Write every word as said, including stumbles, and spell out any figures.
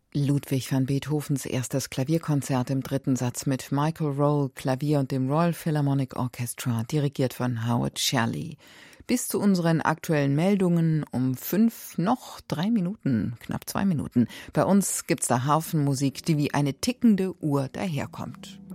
Ludwig van Beethovens erstes Klavierkonzert im dritten Satz mit Michael Roll Klavier und dem Royal Philharmonic Orchestra, dirigiert von Howard Shelley. Bis zu unseren aktuellen Meldungen um fünf, noch drei Minuten, knapp zwei Minuten. Bei uns gibt's da Hafenmusik, die wie eine tickende Uhr daherkommt.